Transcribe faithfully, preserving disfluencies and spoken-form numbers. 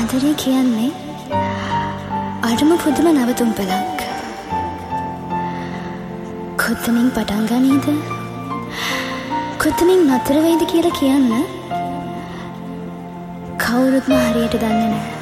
ආදරය කියන්නේ අරම පුදුම නවතුම් පළක්. කොතනින් පටන් ගනීද? කොතනින් නතර වෙයිද කියලා කියන්න කවුරුත්ම හරියට දන්නේ නැහැ.